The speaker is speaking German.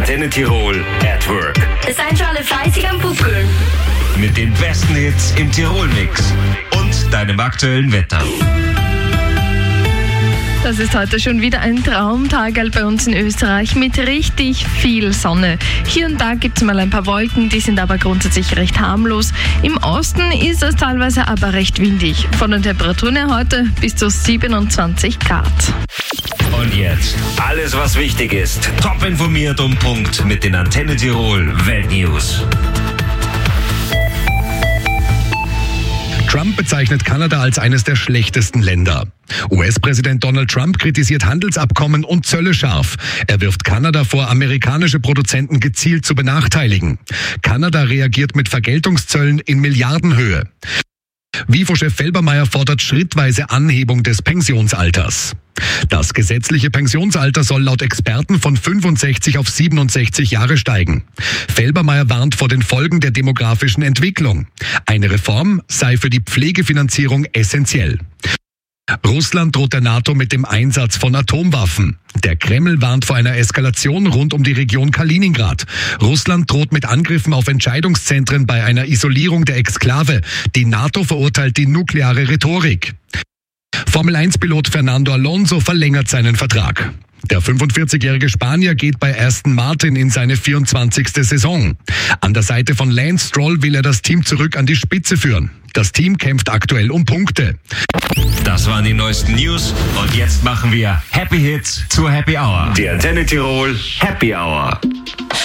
Antenne Tirol at Work. Seid schon alle fleißig am Pupkeln. Mit den besten Hits im Tirol-Mix und deinem aktuellen Wetter. Das ist heute schon wieder ein Traumtag bei uns in Österreich mit richtig viel Sonne. Hier und da gibt es mal ein paar Wolken, die sind aber grundsätzlich recht harmlos. Im Osten ist es teilweise aber recht windig. Von den Temperaturen her heute bis zu 27 Grad. Und jetzt alles, was wichtig ist. Top informiert um Punkt mit den Antenne Tirol Weltnews. Trump bezeichnet Kanada als eines der schlechtesten Länder. US-Präsident Donald Trump kritisiert Handelsabkommen und Zölle scharf. Er wirft Kanada vor, amerikanische Produzenten gezielt zu benachteiligen. Kanada reagiert mit Vergeltungszöllen in Milliardenhöhe. WIFO-Chef Felbermayr fordert schrittweise Anhebung des Pensionsalters. Das gesetzliche Pensionsalter soll laut Experten von 65 auf 67 Jahre steigen. Felbermayr warnt vor den Folgen der demografischen Entwicklung. Eine Reform sei für die Pflegefinanzierung essentiell. Russland droht der NATO mit dem Einsatz von Atomwaffen. Der Kreml warnt vor einer Eskalation rund um die Region Kaliningrad. Russland droht mit Angriffen auf Entscheidungszentren bei einer Isolierung der Exklave. Die NATO verurteilt die nukleare Rhetorik. Formel-1-Pilot Fernando Alonso verlängert seinen Vertrag. Der 45-jährige Spanier geht bei Aston Martin in seine 24. Saison. An der Seite von Lance Stroll will er das Team zurück an die Spitze führen. Das Team kämpft aktuell um Punkte. Das waren die neuesten News und jetzt machen wir Happy Hits zur Happy Hour. Die Antenne Tirol Happy Hour.